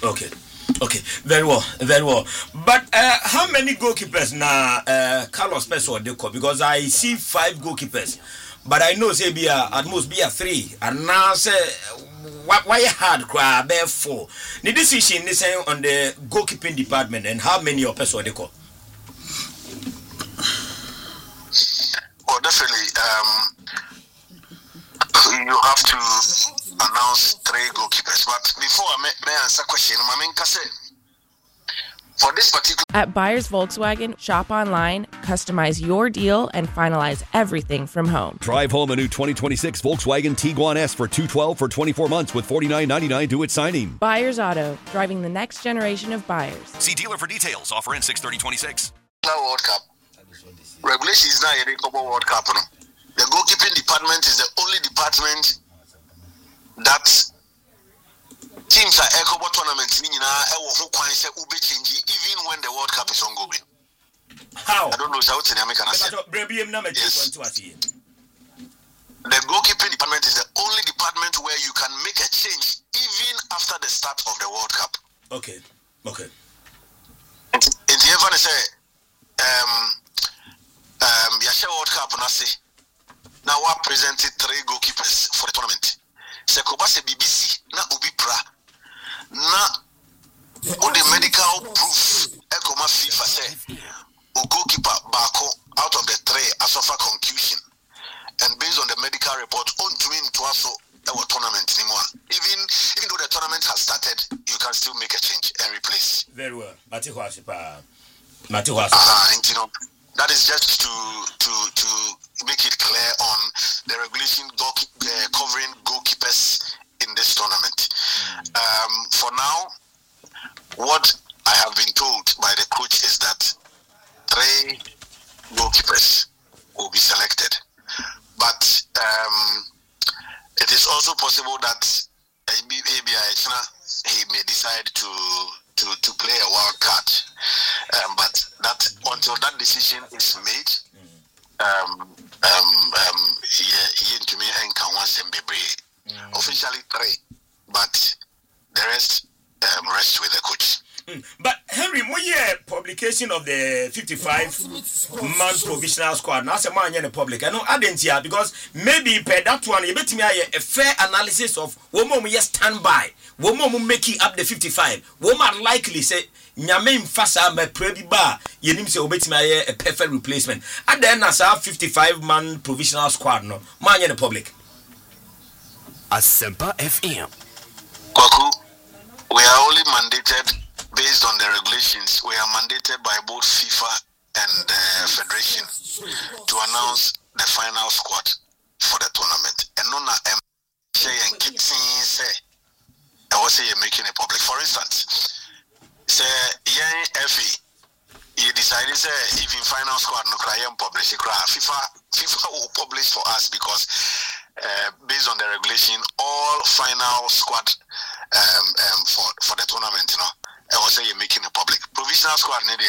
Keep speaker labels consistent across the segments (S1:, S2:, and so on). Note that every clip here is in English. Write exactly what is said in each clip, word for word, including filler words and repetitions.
S1: Okay. Okay, very well, very well. But uh, how many goalkeepers now uh, Carlos Peso Deco? Because I see five goalkeepers, but I know say be a, at most be a three, and now say why hard cry bear four. The decision is on the goalkeeping department and how many of Peso Deco?
S2: Well, definitely, um, you have to announce three goalkeepers. But before I may, may answer question, I mean, for this particular
S3: at Buyers Volkswagen, shop online, customize your deal, and finalize everything from home.
S4: Drive home a new twenty twenty-six Volkswagen Tiguan S for two hundred twelve for twenty-four months with forty-nine ninety-nine due at signing.
S3: Buyers Auto, driving the next generation of buyers.
S4: See dealer for details. Offer in six thirty twenty-six.
S2: World Cup regulation is not a World Cup. No? The goalkeeping department is the only department that teams are Ecobo tournament even when the World Cup is ongoing.
S1: How?
S2: I don't know how to make an answer. Yes. The goalkeeping department is the only department where you can make a change even after the start of the World Cup.
S1: Okay. Okay.
S2: In the event say um um Yasha World Cup now we presented three goalkeepers for the tournament. Sekobase B B C na Obi Pra na all the medical proof Ekoma FIFA say o goalkeeper bako out of the three a suffer concussion, and based on the medical report on to him to also our tournament anymore. Even even though the tournament has started, you can still make a change and replace.
S1: Very well. Matihuasipa. Matihuasipa.
S2: Ah, you know, that is just to to to make it clear on the regulation goal, uh, covering goalkeepers in this tournament. Um, for now, what I have been told by the coach is that three goalkeepers will be selected. But um, it is also possible that he may decide to to, to play a wild card. Um, but that until that decision is made, um, um, um, he to me and can once and be officially three, but the rest um, rest with the coach.
S1: Mm. But Henry, my publication of the fifty-five man provisional squad now, some man in the public. I know I didn't hear because maybe per that one you bet me a fair analysis of what more we stand by, what more make it up the fifty-five, what more likely say Nyame mfasa me prebi ba yenim se obetimi aye a perfect replacement. And then as a fifty-five man provisional squad no man in the public.
S4: Asempa F M.
S2: Kwaku, we are only mandated based on the regulations. We are mandated by both FIFA and the Federation to announce the final squad for the tournament. And no na em say and kitchen say I was say you're making it public. For instance, say yen F E you decided say even final squad no cry and publish it. FIFA FIFA will publish for us because uh, based on the regulation, all final squad um, um for for the tournament, you know. I was say you're making it public. Provisional squad, uh,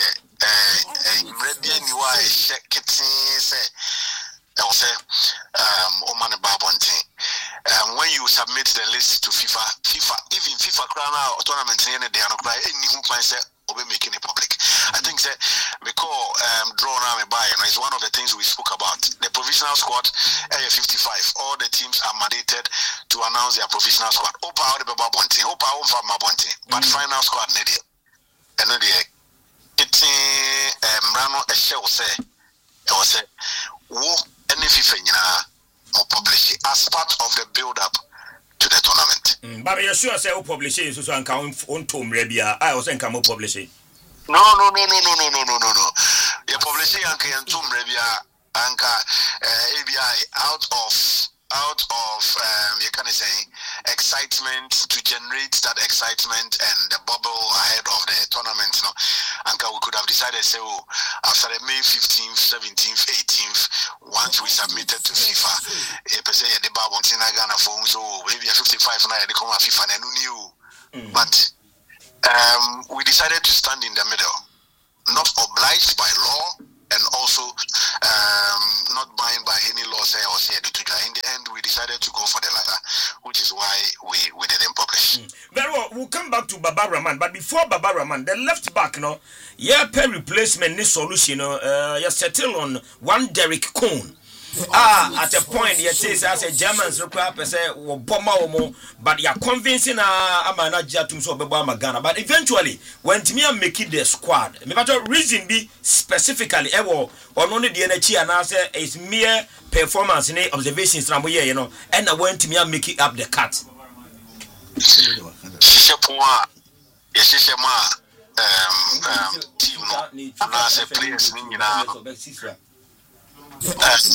S2: uh, ready and you are check it. Say, I will say, um, Oman Babonte. Um, when you submit the list to FIFA, FIFA, even FIFA crown out tournament, they are not cry. Any who can say, "We're making it public." I think that because um, draw now and buy, you know, is one of the things we spoke about. The provisional squad, Area fifty-five. All the teams are mandated to announce their provisional squad. Opa, all the Babonte. Opa, all the Babonte. But final squad, needed. And then the it's um Rano Eshe will say, it will say, "Wo any FIFA or publish it as part of the build-up to the tournament."
S1: Mm, but you're sure say who publish it so and count on Tom Rebia. I was saying come publish it.
S2: No, no, no, no, no, no, no, no, no, no. You publish it and Tom Rebia Anka uh, A B I out of out of um, you can say excitement to generate that excitement and the bubble ahead of the tournament, you know. And we could have decided say, oh, after the May fifteenth, seventeenth, eighteenth, once we submitted to FIFA, eh, say the bar wants in Ghana phone, so maybe a fifty-five now they come at FIFA and new. Mm. But um, we decided to stand in the middle, not obliged by law. And also um, not bound by any law say or say. In the end, we decided to go for the latter, which is why we, we didn't publish.
S1: Very well, we'll come back to Baba Rahman, but before Baba Rahman, the left back, no, yeah, per replacement, this solution, no, uh, you settle on one Derek Cohn. Ah, at a point, you say, as a Germans require, say, bomber, but you're convincing a manager to so Baba Ghana. But eventually, when Timia make it the squad, the reason be specifically, ever or only the energy and answer is mere performance in observations from here, you know, and I went Timia make it up the cut.
S2: Shishapua, Yeshishama, um, team, and as a players, you know. Um,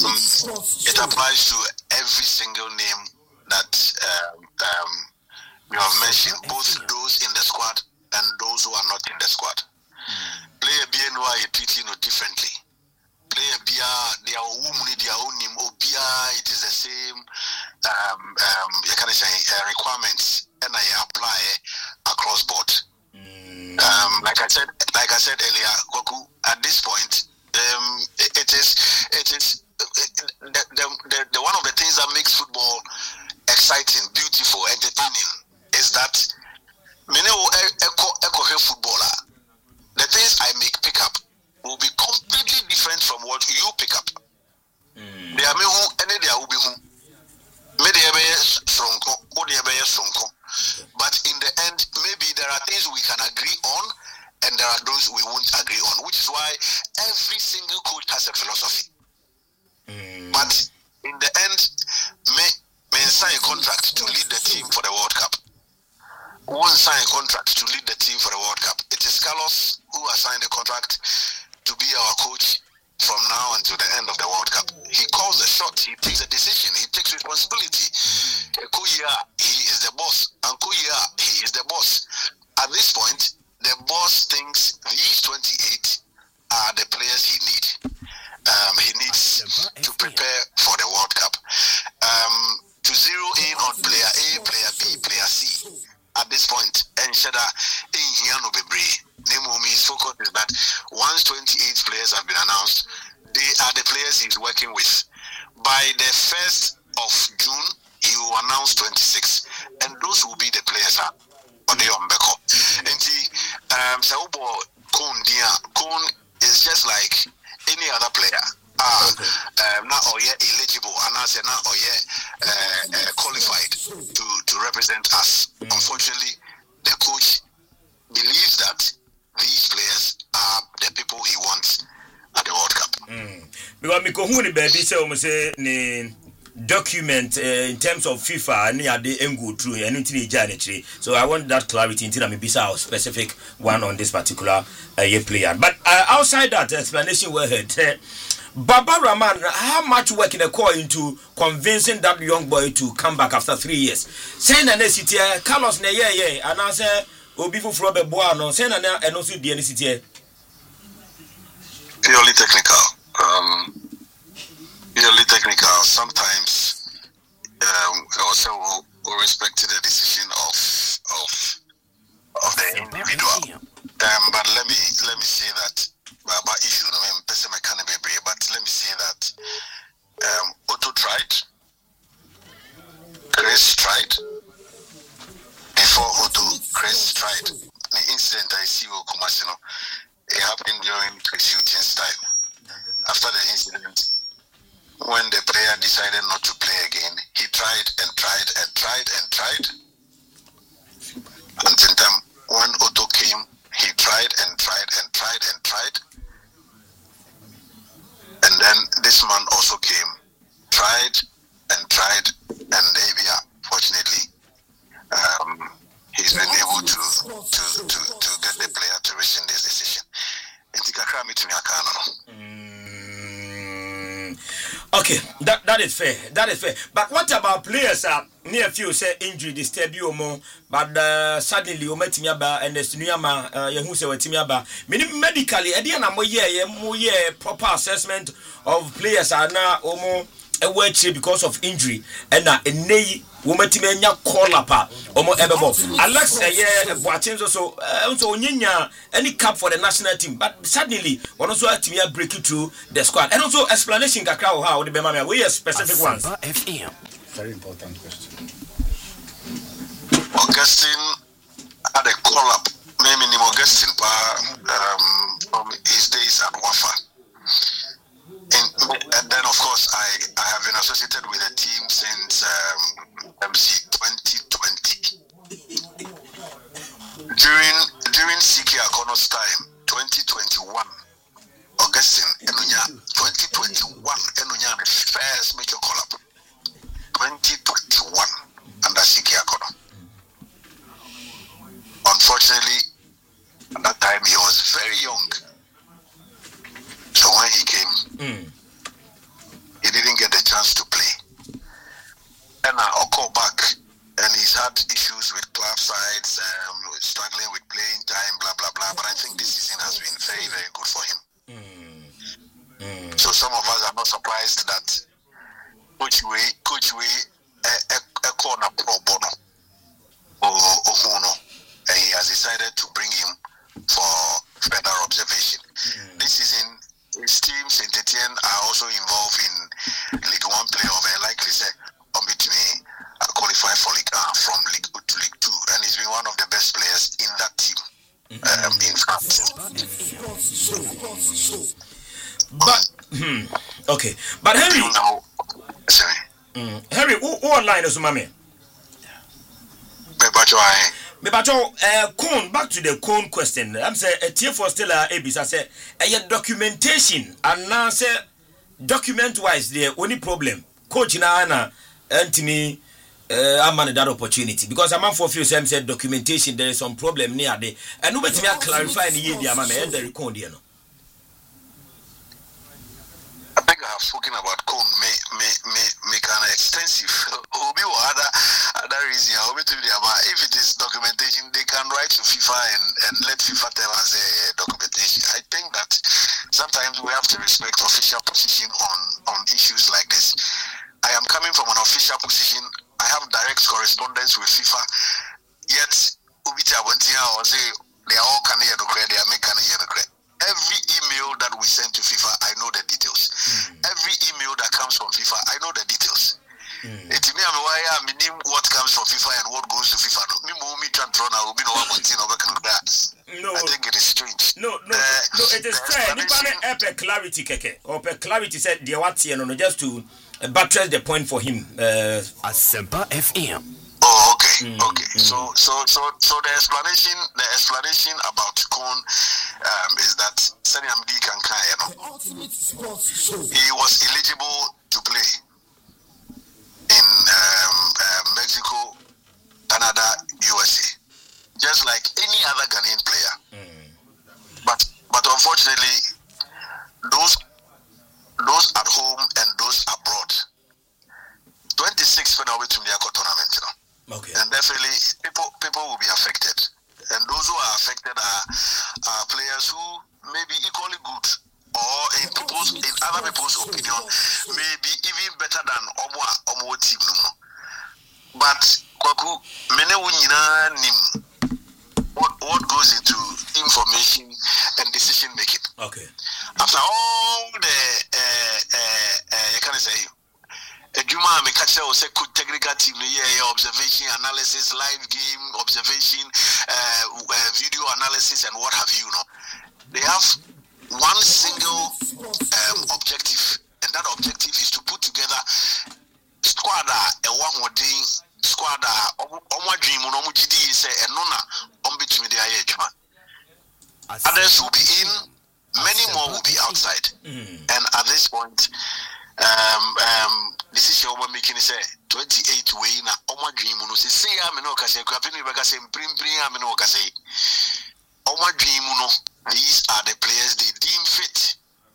S2: it applies to every single name that um, um, you have mentioned, both those in the squad and those who are not in the squad. Mm. Player B N Y treating no differently. Player B their woman, their own name, Obia, it is the same um, um, you can say uh, requirements, and I apply across board. Mm. Um, like I said, like I said earlier, Goku, at this point. Um, it, it is, it is it, the, the, the, the one of the things that makes football exciting, beautiful, entertaining is that many echo echo footballer. The things I make pick up will be completely different from what you pick up. Mm. They are me who any they will be who. Maybe they be strong, or they be strong. But in the end, maybe there are things we can agree on. And there are those we won't agree on, which is why every single coach has a philosophy. Mm. But in the end, may, may sign a contract to lead the team for the World Cup. Won't sign a contract to lead the team for the World Cup. It is Carlos who has signed the contract to be our coach from now until the end of the World Cup. He calls the shots, he takes the decision, he takes responsibility. Kuya, he is the boss. And Kuya, he is the boss. At this point, the boss thinks these twenty-eight are the players he needs. Um, he needs to prepare for the World Cup. Um, to zero in on player A, player B, player C. At this point, Enshada in Hiano Bebre, Nemomi's focus is that once twenty-eight players have been announced, they are the players he's working with. By the first of June, he will announce twenty-six, and those will be the players. Huh? Um, Saubo Kun Dia Kun is just like any other player. Ah, uh, um, now or yeah eligible, and I say now or yeah uh, uh, qualified to to represent us. Mm. Unfortunately, the coach believes that these players are the people he wants at the World Cup.
S1: Mm. Because me kohuni baby say o say ni document uh, in terms of FIFA and they go through anything they so I want that clarity until I may be a specific one on this particular uh, player. But uh, outside that explanation we heard, uh, Baba Rahman, how much work in the core into convincing that young boy to come back after three years? Saying that city, Carlos ne yeah yeah, and I say Obi for Robert Boano, saying that and also the city.
S2: Purely technical. Um. Purely technical. Sometimes um, also will, will respect the decision of of of the individual. Um, but let me let me say that about issue. But let me say that um, Otto tried, Chris tried. Before Otto, Chris tried. The incident I see with Kumasino, it happened during Chris Hughton's time. After the incident, when the player decided not to play again, he tried and tried and tried and tried. Until then, when Otto came, he tried and tried and tried and tried. And then this man also came, tried and tried, and Davia, fortunately, um, he's been able to, to, to, to get the player to rescind this decision.
S1: Okay, that that is fair. That is fair. But what about players? Uh, near few say injury disturb you more, but uh, suddenly you met me about and the Sunuyama, uh, who say what me about. Medically, I didn't know yeah, more yeah proper assessment of players are now almost a word because of injury and now a nay woman to call up omo ebebo Alex eh Boateng so so onyenya any cap for the national team but suddenly one also team here break it through the squad and also explanation kakra how the bema we specific ones.
S5: Very important question.
S2: Augustine had a call up. Maybe name Augustine um, from his days at Wafa. And, and then, of course, I, I have been associated with the team since um, M C twenty twenty. During during C K Akono's time, twenty twenty-one, Augustine Enunya, twenty twenty-one, Enunya, the first major call-up. twenty twenty-one, under C K Akono. Unfortunately, at that time, he was very young. So when he came, mm. he didn't get the chance to play. And I'll call back, and he's had issues with club sides, um, struggling with playing time, blah, blah, blah. But I think this season has been very, very good for him. Mm. Mm. So some of us are not surprised that Coach Way, Coach Way, a corner pro bono, or Omono, and he has decided to bring him for further observation. Mm. This season, his team, Saint Etienne, are also involved in League One playoff, and like we said, on between uh, qualify for League uh, from League to League Two, and he's been one of the best players in that team. Mm-hmm. Um, in France.
S1: But hmm, okay, but Henry,
S2: you know, sorry,
S1: mm, Henry, who, who online is Mami?
S2: Me bacho I.
S1: Me bacho. Uh, Cone. Back to the Cone question. I'm saying a tier for still a abis. I say a documentation and now say document wise the only problem. Coach na na Anthony. Uh, I'm man that opportunity because I'm for few times said documentation there is some problem near there and nobody me clarify the year I'm and the record you know.
S2: I think I have spoken about Cone me me me make an extensive obi or other other reason obi to the about if it is documentation they can write to FIFA and, and let FIFA tell us a uh, documentation. I think that sometimes we have to respect official position on on issues like this. I am coming from an official position. I have direct correspondence with FIFA. Yet, Ubita Wantia or say they are all Canadian, they are making Canadian. Every email that we send to FIFA, I know the details. Mm. Every email that comes from FIFA, I know the details. Mm. It me, I'm why I mean what comes from FIFA and what goes to FIFA. Me, me, can't run. I will be no one continue working on that. No, I think it is strange.
S1: No, no, uh, no. It is fair. You can't have clarity, keke. Or clarity said the what you know just to. Uh, buttress the point for him. Uh,
S5: Asempa F M.
S2: Oh, okay,
S1: mm,
S2: okay.
S1: Mm.
S2: So, so, so, so the explanation, the explanation about Cone um, is that Seniam D Kankai, he was eligible to play in um, uh, Mexico, Canada, U S A, just like any other Ghanaian player. Mm. But, but unfortunately, those. Those at home and those abroad. twenty-six when I went to the tournament, you know.
S1: Okay.
S2: And definitely people people will be affected. And those who are affected are, are players who may be equally good or in people's in other people's opinion may be even better than Omo Omo team. But Kwaku mene wunyina nim what what goes into information and decision making.
S1: Okay.
S2: After all the uh, uh, uh, can I say a Juma me catch say technical team yeah observation analysis live game observation uh, uh, video analysis and what have you know they have one single um, objective and that objective is to put together squad a one more day squad omo dream no mo gidi say eno na on between the aye Juma others will be in. Many more will be outside, mm. and at this point, um, um, decision we're making is a twenty-eight way na Oma dream. No, say say I'm no kasi. Kuapini baga say bring bring I'm no kasi. Oma dream. No, these are the players they deem fit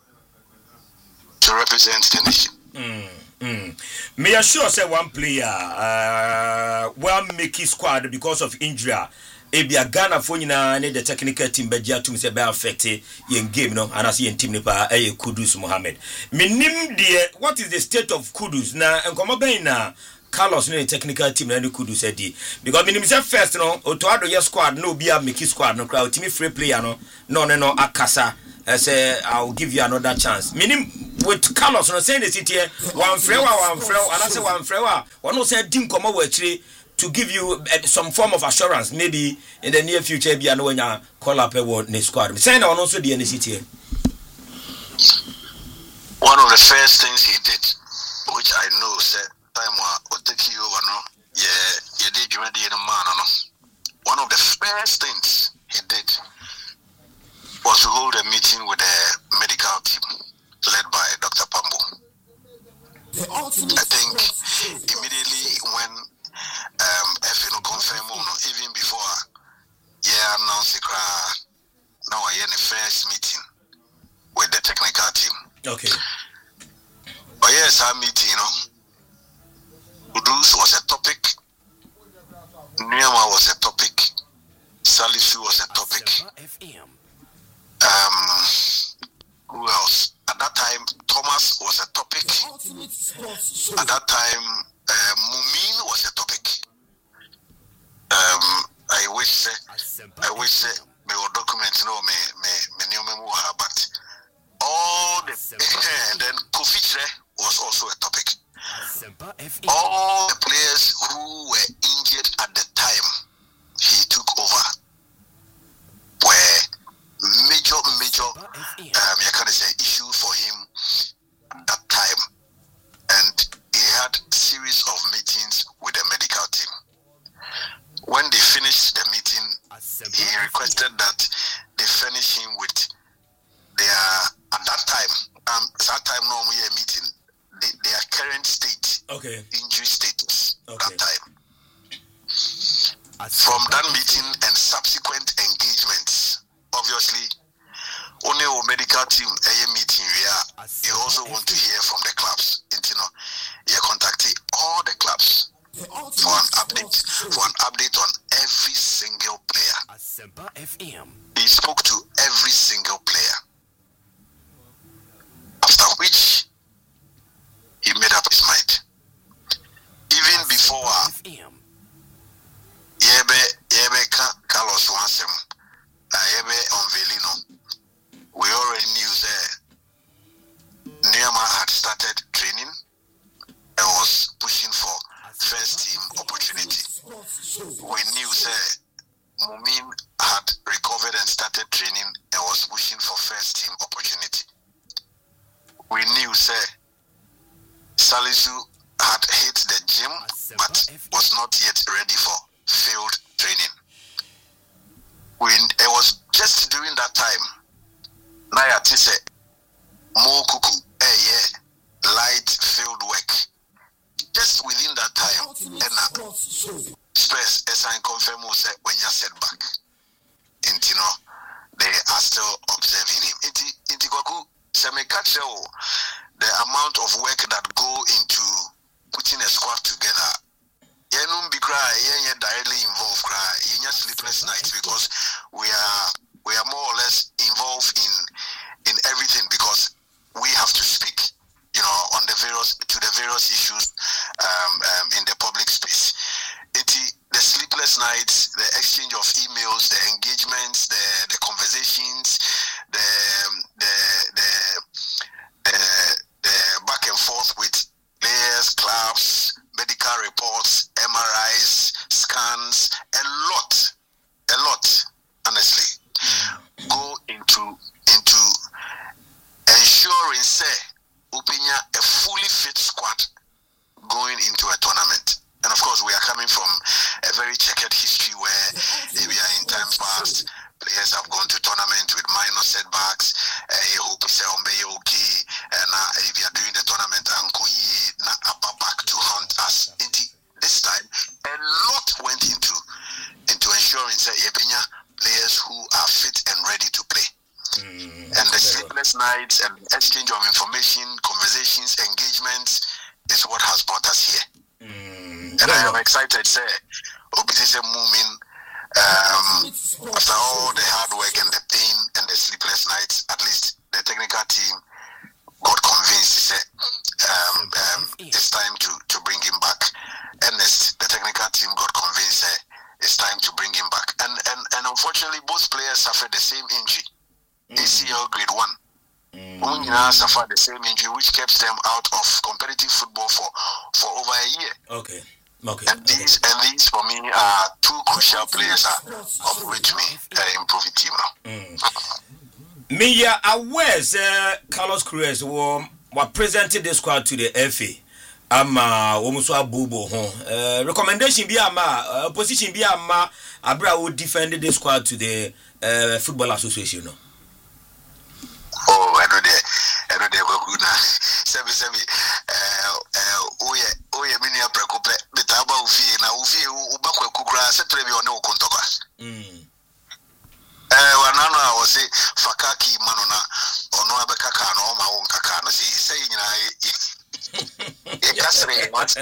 S2: to represent the nation.
S1: Mm. Mm. May I sure say one player, uh, well make his squad because of injury. Ebia Ghana for nyina ne the technical team begia to say be affect yen game no and as yen team ne pa eh Kudus Mohammed. Minim de what is the state of Kudus na enkomo ben na Carlos no technical team na ne Kudus edi because minim say first no otoado ye squad no be a make squad no crowd team free player no no no no akasa I say I'll give you another chance. Minim with Carlos no say the city one free one free and I say one free one no say dim komo wa chire to give you uh, some form of assurance, maybe in the near future, be when you call up a word in the squad. Send on also the N C T.
S2: One of the first things he did, which I know, said, time will take you over, no? Yeah, you did, you ready in a man, no? One of the first things he did was to hold a meeting with the medical team led by Doctor Pambo. I think immediately when um, F N O confirmed, even before, yeah, announced the now I had the first meeting with the technical team.
S1: Okay.
S2: But yes, our meeting, you know, Udus was a topic, Nyama was a topic, Salisu was a topic. Um, who else? At that time, Thomas was a topic. At that time, uh, Mumin was a topic. Um, I wish, I wish me will document, you know, me me me new memo, but all the and then Kofi was also a topic. All the players who were injured at the time he took over were major, major, um, you can say, issue for him at that time. And he had a series of meetings with the medical team. When they finished the meeting, he requested that they furnish him with their, at that time, um, that time no we are meeting, they, their current state,
S1: okay,
S2: injury status,
S1: okay,
S2: that time. From that meeting and subsequent engagements, obviously, only our medical team a meeting we are. You also want to hear from the clubs. You know, you contacted all the clubs for an update, for an update on every single player. He spoke to every single player. After which he made up his mind. Even before Yebe Yebe Carlos Wansem, Yebe Onvelino, we already knew that Neymar had started training and was pushing for first team opportunity. We knew that Mumin had recovered and started training and was pushing for first team opportunity. We knew that Salisu had hit the gym but was not yet ready for field training. When it was just during that time, Naya Tise, Mo Kuku, eh, yeah, light field work. Just within that time, Enna, Spurs, as I confirm, when you set back, and you know, they are still observing him. Inti, Inti Kwaku, Semekacho, the amount of work that go into putting a squad together. Yenum be cry, yen directly involved cry, yen sleepless nights because we are we are more or less involved in in everything because we have to speak, you know, on the various to the various issues um, um, in the public space. It, the sleepless nights, the exchange of emails, the engagements, the the conversations, the the the the, the back and forth with players, clubs, medical reports, M R Is, scans, a lot, a lot, honestly, go into into ensuring, say, Upinya a fully fit squad going into a tournament. And of course, we are coming from a very checkered history where maybe in times past, players have gone to tournament with minor setbacks. I hope it's okay. And if you are doing the tournament, and back to hunt us. This time, a lot went into into ensuring that players who are fit and ready to play. Mm, and the sleepless nights and exchange of information, conversations, engagements is what has brought us here. Mm, and I am excited, say, Obisi moving um, after all the hard work and the pain and the sleepless nights, at least the technical team got convinced that um, um, it's time to, to bring him back. Ernest, the technical team got convinced that it's time to bring him back. And and, and unfortunately, both players suffered the same injury. Mm. A C L grade one. Mm. Unyina suffered the same injury, which kept them out of competitive football for, for over a year.
S1: Okay. Okay.
S2: And these and these for me are two crucial players uh, of which me uh, improve the team now.
S1: Mm. Me ya aware uh, Carlos Cruz were were presented the squad to the F A. Ama omuso abubo ho uh, recommendation bi ama uh, position bi ama abra wo defend the squad to the uh, football association no.
S2: Oh, I know that. I know that. We na seven seven. Uh, uh, oye, oye, mini aprekope. Betaba ufi na ufi ubakwe kukura. Setrebi one ukontoka.
S1: Hmm.
S2: Eh, wanano I was say fakaki manona ono abekaka no ma won kaka no say say nyina e kasre what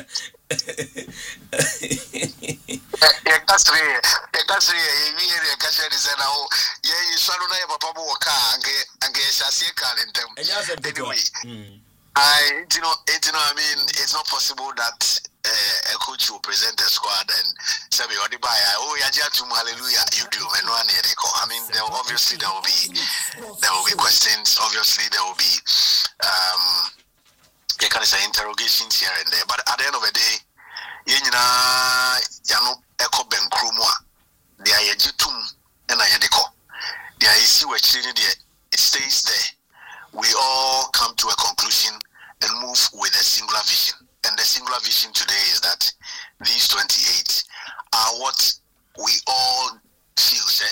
S2: e kasre e kasre e wi e kasre de say na o ye yi swalo na ye papa bo ka ange ange shase ka lentem anyway I you know it you know I mean it's not possible that uh, a coach will present the squad and say we only buy oh yeah to hallelujah you do and one I mean there will, obviously there will be there will be questions, obviously there will be um you can say interrogations here and there, but at the end of the day you know you know echo ben krumwa they are jitum and I yedeko they are see what it stays there. We all come to a conclusion and move with a singular vision. And the singular vision today is that these twenty-eight are what we all feel, say,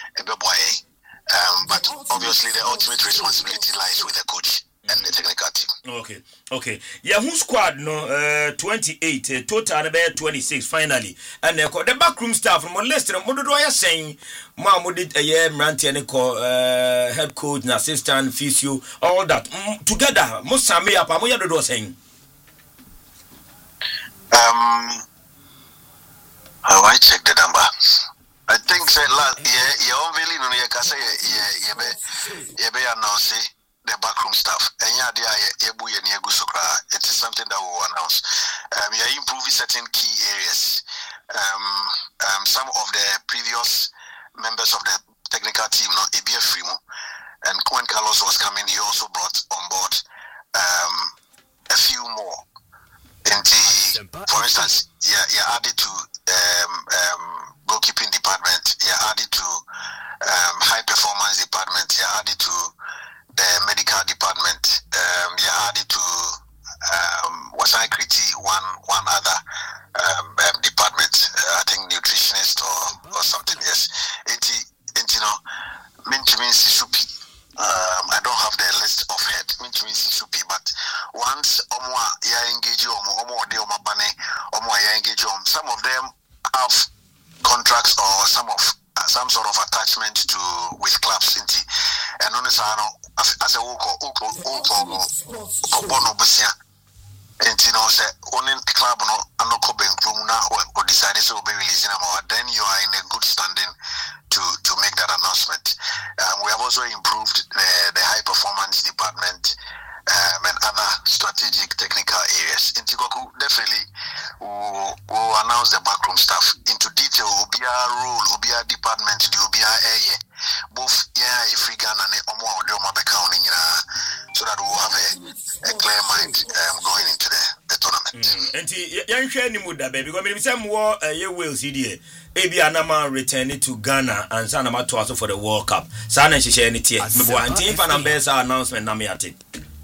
S2: um, but obviously the ultimate responsibility lies with the coach and the technical team.
S1: Okay, okay. Yeah, who squad no uh, twenty-eight, uh, total about twenty-six finally. And uh, the backroom staff from Leicester, what do I saying? Mom did a year, Rantianico, uh, head coach, and assistant, physio, all that. Mm, together, most Sammy up, I'm going saying.
S2: Um, how I check the number? I think that last yeah, you unveiling on your casa, yeah, yeah, yeah, yeah, announce the backroom staff. And yeah, they are Ebu and Yagusokra. It is something that we will announce. Um, we are improving certain key areas. Um, um, some of the previous members of the technical team, no, A B F Frimo, and when Carlos was coming, he also brought on board um, a few more. And the, for instance, yeah, yeah, added to um, um, goalkeeping department, yeah, added to um, high performance department, yeah, added to the medical department, um, yeah, added to um, was I creating one one other um, um, department, uh, I think nutritionist or or something. Yes, it it you know, mean to me supi. Um, I don't have the list of head. Mean to me supi, but once omo ya engage omo omo de omo bane omo ya engage omo. Some of them have contracts or some of uh, some sort of attachment to with clubs. And honestly, as a woko woko woko bono busia. And you know, say owning club no anoko benkum na or decided to be releasing them, then you are in a good standing to to make that announcement. Um, we have also improved the, the high performance department um, and other strategic technical areas. In Tikoku, definitely we'll, we'll announce the backroom staff into detail. Will be a role, will be a department, will be a area. Both yeah, if we can and omo odo mabeka so that we'll have a, a clear mind um, going into the, the tournament.
S1: And young Shani Muda, baby, because maybe some war a year will see the Ebi Anama returning to Ghana and Sanama to also for the World Cup. Sana she share any tear. Maybe one team for Nambesa announcement Namiati.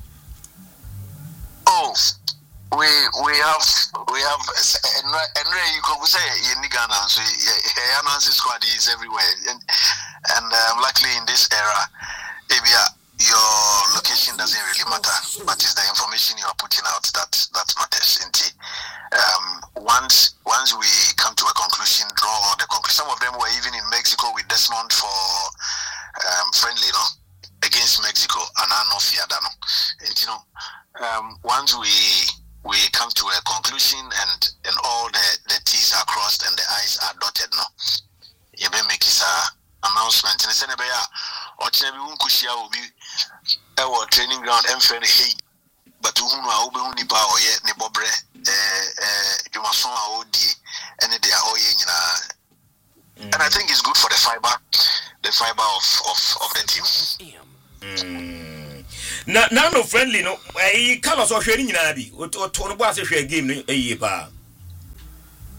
S2: Oh, we we have we have and you could say in Ghana, so yeah, announcing squad is everywhere, and and um, luckily in this era, maybe your location doesn't really matter, but it's the information you are putting out that that matters. Um, once once we come to a conclusion, draw all the conclusion. Some of them were even in Mexico with Desmond for um, friendly, you know, against Mexico, and I know Fiadano. And you know, um, once we we come to a conclusion and and all the the T's are crossed and the I's are dotted, no, you may make his announcement. And say, "Nebeya, or Chebi Unkushia will be our training ground and friend hey." But who know who be power yet, ni bobre, eh, you must know how and they are all in. And I think it's good for the fiber, the fiber of, of, of the team.
S1: Mm. Now, now, no friendly, no, I can't also share in Nabi, or Tonoba share game a year.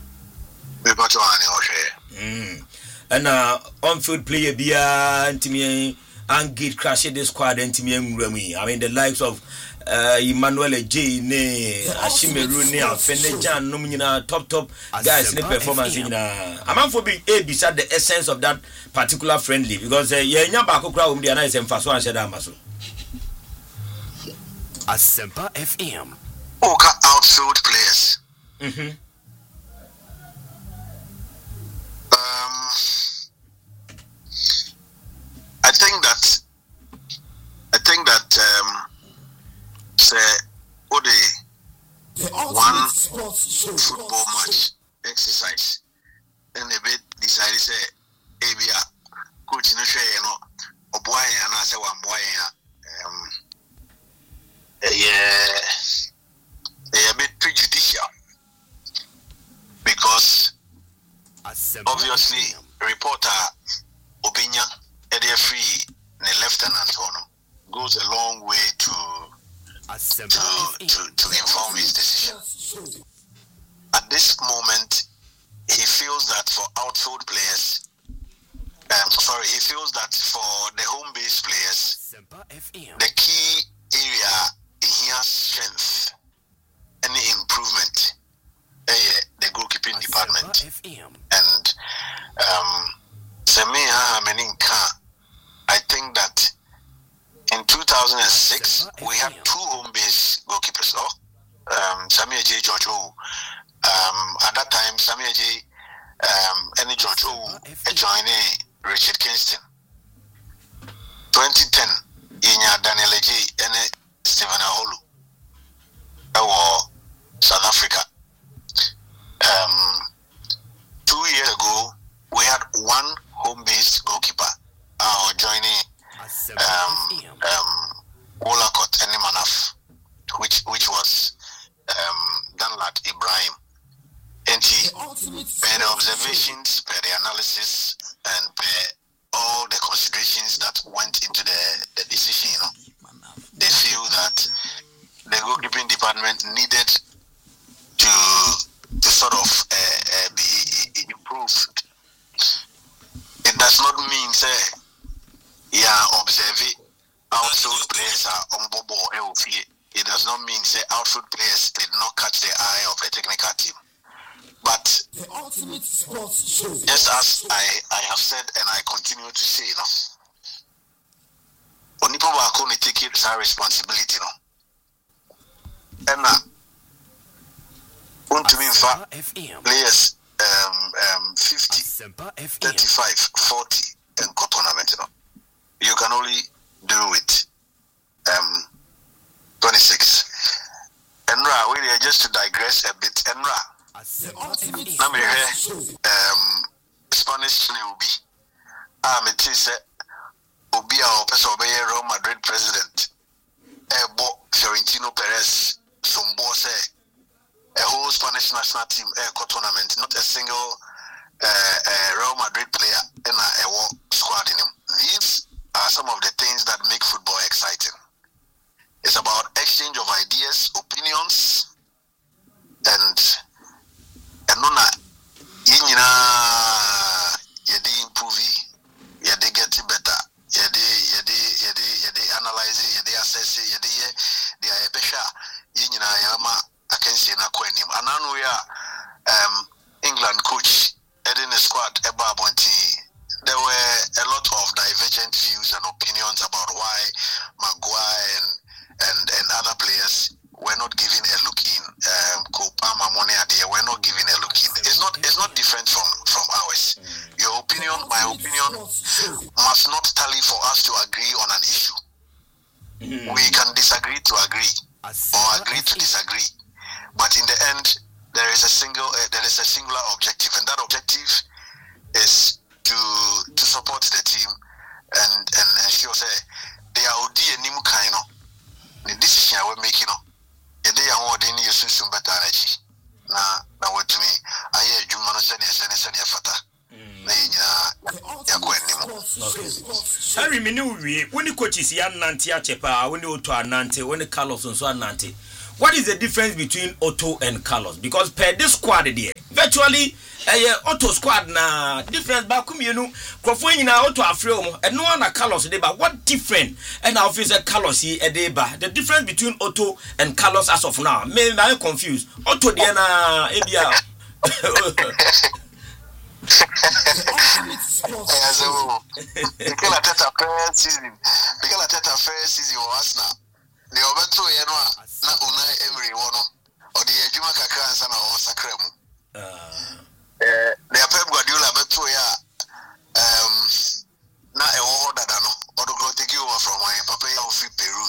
S2: Me pato ani ohwe.
S1: Mm. And uh on-field player bia ntimi angate crash this squad ntimi enwura I mean the likes of uh Emmanuel J ne Ashimeru ne Afenejan no nyina top top guys ne performance nyina amanfo be a beside the essence of that particular friendly because uh, yenya ba kokura wo dia na ese mfa so anhye da amaso
S5: Asempa F M.
S2: Oka outfield players.
S1: Mhm.
S2: Um, I think that I think that um, say Ode one football match exercise and a bit decided say Abia coach no share you know or boy and I say one boy um yeah a bit prejudicial because obviously reporter Obinya Eddie Free the lieutenant goes a long way to to, to to inform his decision. At this moment, he feels that for outfield players, um, sorry, he feels that for the home base players, the key area in his strength, any improvement, uh, the goalkeeping department, and um, I think that in two thousand six we had two home base goalkeepers. Oh, um, Samuel J. George O. Um, at that time, Samuel J. Um, and George O. joined Richard Kingston. twenty ten, Inya Daniel J. and Stephen Aholu. That was South Africa. Um, two years ago, we had one home-based goalkeeper uh, joining um, um, Wolacott and Manaf, which which was um, Danlat Ibrahim. And he, by the observations, by the analysis, and by all the considerations that went into the, the decision, you know, they feel that the goalkeeping department needed to to sort of uh, uh, be improved. It does not mean say yeah observe outfield players are on bobo. It does not mean say outfield players did not catch the eye of the technical team. But just as I, I have said and I continue to say, you know, Onipo Bakoni take it our responsibility, you know. And now, uh, to me, in fact, players um, um, fifty, thirty-five, forty in tournament, you know. You can only do it um, twenty-six. And now, really, just to digress a bit, and now, Let me hear um, Spanish will be. I'm a teacher. Obi a person obey Real Madrid president. Ebo Florentino Perez. Some boss a whole Spanish national team air tournament. Not a single uh, uh, Real Madrid player in a, a squad in him. These are some of the things that make football exciting. It's about exchange of ideas, opinions, and and nona yinyina yedi improve yedi get better yedi yedi yedi yedi analyze yedi assess yedi they are besha yinyina yama akensi na kwanim ananu ya um England coach heading the squad eba bonti. There were a lot of divergent views and opinions about why Maguire and and, and other players were not given a look in. Um, Kopama Money Adia were not given a look in. It's not it's not different from, from ours. Your opinion, my opinion, must not tally for us to agree on an issue. Mm. We can disagree to agree or agree to disagree, but in the end, there is a single uh, there is a singular objective, and that objective is to to support the team and and ensure say they are odi enimu kind of the decision we're making. The day I want any use better energy. Na na what to me. I hear you man send send send fata. Na nya ya kwa nimu.
S1: Harry menu we when the coaches ya Nanti Achepa, when the Otto Anante, when the Carlos and so Anante. What is the difference between Otto and Carlos? Because per this squad there, virtually a auto squad na different back mienu crofo nyina auto afreo mo and no one Carlos de ba what different and now officer Carlos e de ba the difference between auto and Carlos as of now me I'm confused auto de na ebia
S2: so Mikel Arteta first season Mikel Arteta first season was na the obeto ye no na Unai Emery wono o de adwuma kakra ansa na o sakra mu ah eh the Pep Guardiola beto ya um na e wo dada no o do go take over from my papa ya of Peru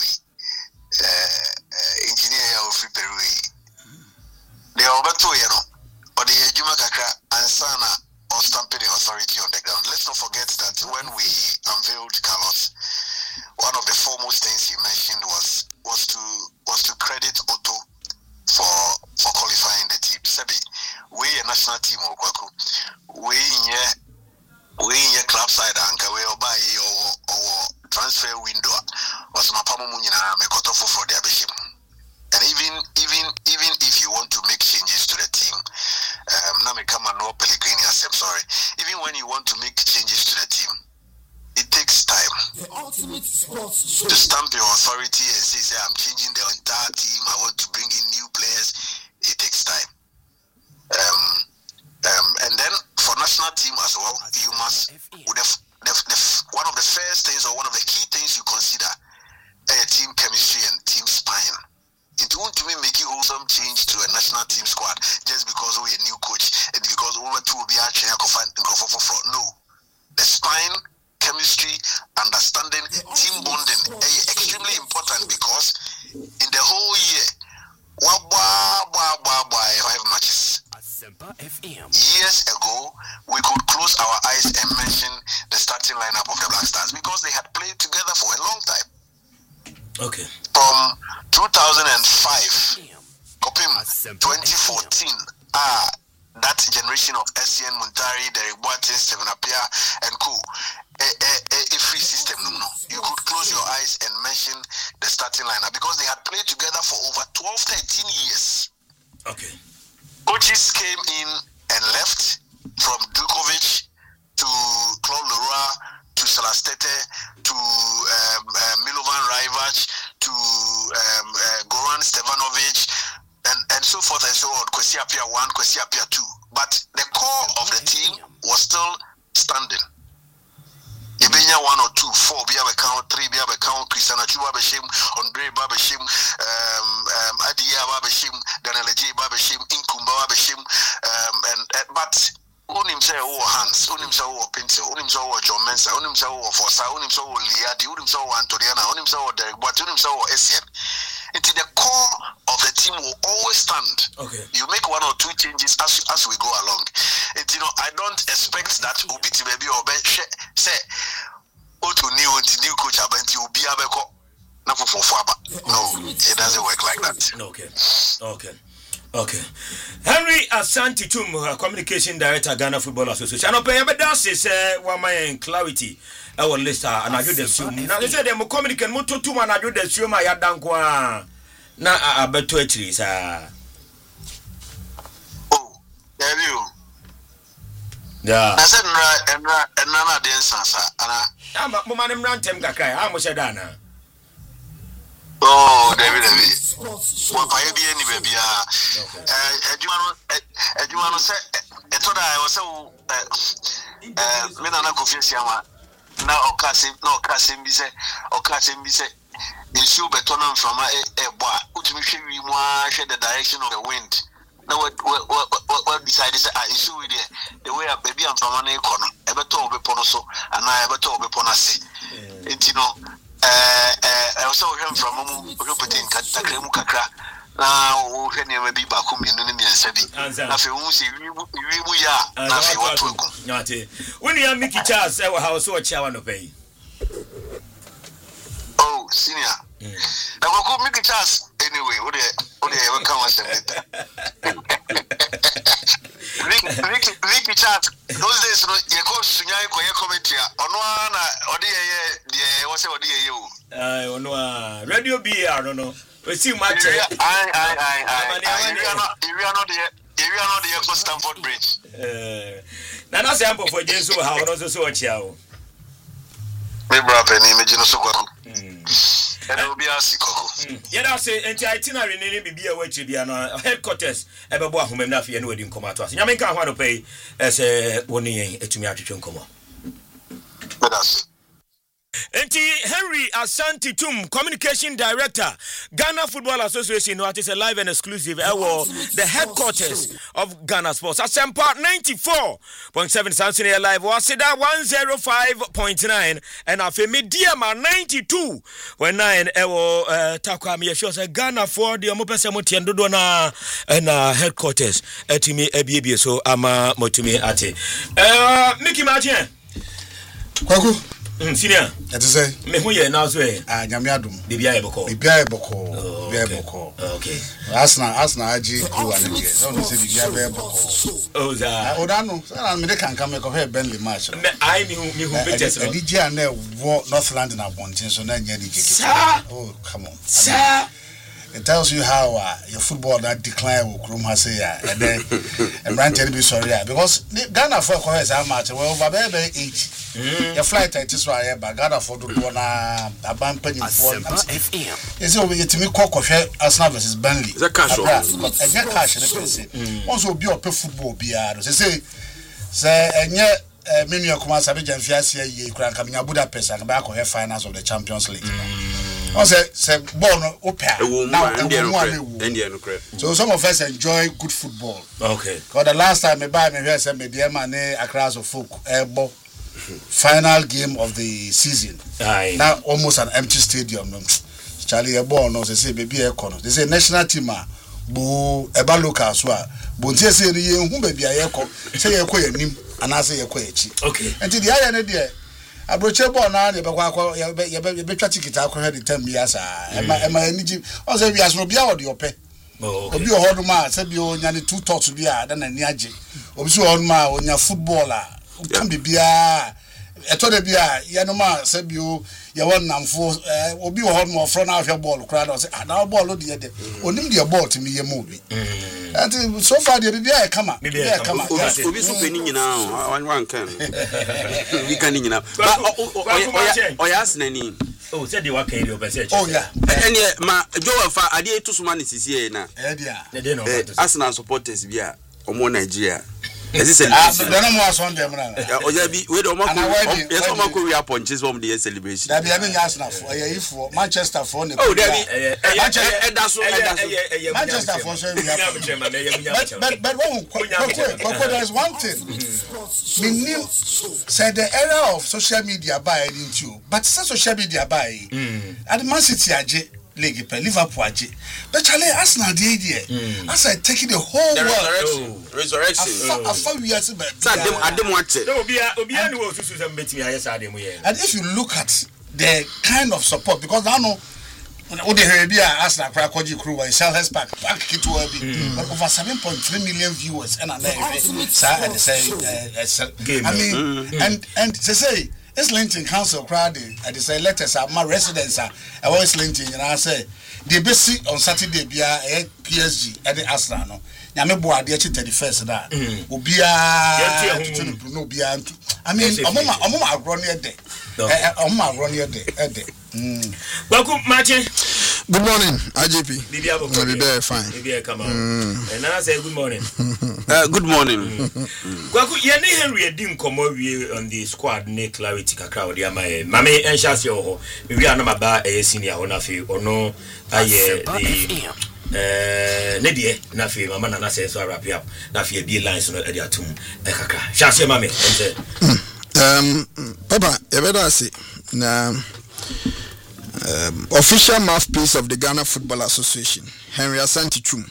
S2: eh engineer ya of Peru the obeto ye no o de adwuma kakra ansa na or stamping the authority on the ground. Let's not forget that when we unveiled Carlos, one of the foremost things he mentioned was was to was to credit Otto for for qualifying the team. Sebi, we a national team Okwaku, we in we in club side and we buy or or transfer window was mapamu munyina mekoto for the abeshim. And even even even if you want to make changes to the team, um, now me come and no Pellegrini. I'm sorry. Even when you want to make changes to the team, it takes time. The ultimate sports show. To stamp your authority and say, say, I'm changing the entire team. I want to bring in new players. It takes time. Um, um, and then for national team as well, you must. The, the, the, one of the first things or one of the key things you consider uh, team chemistry and team spine. It won't be making wholesome change to a national team squad just because we're a new coach and because we want to be actually no. The spine, chemistry, understanding, team bonding is extremely important because in the whole year, five matches. Years ago, we could close our eyes and mention the starting lineup of the Black Stars because they had played together for a long time.
S1: Okay.
S2: From two thousand five, twenty fourteen, ah, that generation of S C N Muntari, Derek Boateng, Stephen Appiah, and co. A, a, a, a free system, no, no. You could close your eyes and mention the starting lineup because they had played together for over twelve, thirteen years.
S1: Okay.
S2: Coaches came in and left from Djokovic to Claude Leroy to Salastete to um, uh, Milovan Rajvac to um, uh, Goran Stevanovic and, and so forth and so on. Kwesi Appiah one, Kwesi Appiah two. But the core of the team was still standing. Ibenya one or two, four, be able count, three, be able count, Christian Achu Babeshim, Andre Babeshim, um, um, Adia Babeshim, Daniel J Babeshim, Inkumba Babeshim, um, and, and but unim say oh Hans, unim say oh Pencil, unim say oh John Mensah, unim say oh Fosa, unim say oh Liadi, unim say oh Antoniana, unim say oh Derek Boat, unim say oh Essien. Until the core of the team will always stand. Okay. You make one or two changes as as we go along. It, you know, I don't expect that Obiti maybe or say Oto new new coach Abenti Obi Abeko. No, it doesn't work like that.
S1: Okay. Okay. Okay. Henry Asante Tum, uh, Communication Director, Ghana Football Association. I know pay but that is uh, one my clarity. I will list uh, and I do the zoom. Now they say them communicate moto two and I do the zoom I dan kwa na a beto etri sa.
S2: Oh, there you.
S1: Yeah.
S2: I said na na na na den sansa ana.
S1: Ah, mo manem rantem kakrai. Ah, mo se dana.
S2: Oh, David, David. What by any baby? Uh, do you want to? Do you want to say? I thought I was so. Uh, me na na confess yama. Na okase, na okase mi se, okase mi se. Nsu beton am from a a boy. Utimi hwe wi mu a hwe the direction of the wind. Now what what what what decided say ah nsu we there. The way a baby am from na ikono. E beto obe pono so, ana e beto obe pono ase. Enti no. Uh, uh, I also heard from Momu, Rupetin, Kakremu Kakra. Now, when you may be back home in the Sabi. Nothing won't see you, we are nothing what to go.
S1: Not it. When you have Mickey Charles, our house, what you want to pay?
S2: Oh, senior. Now, we'll go Mickey Charles anyway. What do you ever come and Ricky Ricky Charles, those days, you go Sunyai, you comment here. On one, or the what's your dear you? I don't know. Radio B, I don't know. We see much. I, I, I, I, you are not, you are not there. Area no the Echo Stamford Bridge.
S1: Eh, na na say for Jesu ha ono so so chia o.
S2: Me bra penny me jino so kwaku. Mm. And obi asiko.
S1: Yeah, na say enti itinerary ni bibia wa chi bia no headquarters e be bo ahomam na afia na wadi nkomo ato ase. Nyame nka ho no pay ese woni yen etumi atwetwe nkomo.
S2: That's
S1: Enti Henry Asante Tum, Communication Director, Ghana Football Association, what is a live and exclusive, uh, the headquarters of Ghana Sports. Asempa ninety-four point seven Samsung Live, Wasida one oh five point nine, and Afe Mediama ninety-two point nine, Ewo Takwa Miyashos, Ghana for the Omopesa Motiendo na and headquarters, Etimi Ebi, so Ama Motumi Ate. Uh, Mickey Martin.
S6: Kwaku.
S1: Mm, senior.
S6: That is say.
S1: Me who ye now say.
S6: Ah, nyamiadum.
S1: Bibia eboko.
S6: Bibia eboko. Bibia eboko.
S1: Okay.
S6: Asna, asna aji kuwa nje. So no say bibia eboko.
S1: Oh, za.
S6: Odano, say me dey kan come ko he Burnley match.
S1: Me I me who me who pictures.
S6: The D J na wo North London abontin so na nya D J.
S1: Sir.
S6: Oh, come on.
S1: Sir.
S6: It tells you how uh, your football that decline will Krum has say and then and brand tell be sorry because Ghana for ko how much well over eight. Your flight it is why but Ghana for do na aban penny for
S5: F M.
S6: Is it we to me call coffee Arsenal versus Burnley.
S5: Is that cash?
S6: And get cash in the place. Also be up football biaro. Say say enye menu akuma sabe Jamfiasia ye kran kamnya Budapest and back on finals of the Champions League. I say, say, born open. Now, so some of us enjoy good football.
S1: Okay.
S6: Because the last time I buy me here, some media man across of folk, ebo final game of the season.
S1: Aye.
S6: Now almost an empty stadium. Charlie, a born no, they say baby a corner. They say national team ah, bu eba local so ah. Bu tie say ye hu baby a ye ko. Say ye ko yanim, ana say ye ko echi.
S1: Okay.
S6: Until the area na there. Abroche ball na dey bekwa akọ ye be betwa ticket akọ he the ten years ah ema ema eniji o say we as no bia wo de ope obi o hodo ma say bi o nya ne two thoughts bia da na ni age obi so hodo ma o nya football ah kan bia eto de bia ye no ma say bi o ye won namfo obi o hodo ma ofro na ahwe ball kura da say ah na ball de ye de onim de ball timi ye mo bi and so far the bia e kama bia e kama
S5: obi so peni nyina one one can we can nyina but o ya asnani
S1: oh said you work in your best.
S6: Oh yeah.
S5: And yeah, ma Joe fa ade to so mani sisi na.
S6: Eh dia.
S1: They know.
S5: Arsenal supporters bia omo Nigeria. Is this
S6: ah they no more son dem na.
S5: O ya bi we do mako yes o mako we punches from the celebration.
S6: That be any Arsenal for eh ifo Manchester for ne.
S5: Oh there be Manchester that's
S6: Manchester for so we have. But but but there is one thing. Me knew said the era of social media by didn't you? But since social media by at Man City aje league per Liverpool aje. But Charlie Arsenal the idea. As I taking the whole world
S5: resurrection.
S6: I found we are saying
S5: I didn't watch it.
S1: No, be obi ani wo susu sem betimi ayesa dem here.
S6: And if you look at the kind of support because I know what the Arabia Arsenal Krakoji crew was Selhurst Park back to but over seven point three million viewers and and they say I mean and and they say it's Linton Council crowd and they say letters are my residents are always Linton and I say they be see on Saturday be a P S G at the Arsenal no nyame bo ade achi thirty-first da obia no bia I mean omoma omoma agro ne de omoma agro ne de e de
S1: Welcome Martin.
S6: Good morning I J P.
S1: Bibia bo
S6: be very fine.
S1: Bibia come on and I say good morning.
S5: uh, good morning.
S1: Welcome ye ne Henry edi nkomo wie on the squad ne clarity kakra odi amaye mame enhase ho me wi anama ba e senior ho na fi ono aye the eh ne die na fi mama na na say so wrap up na fi be lines no e dia tum e kakra hwase mame ense
S7: um papa e better say na um, official mouthpiece of the Ghana Football Association Henry Asante Tum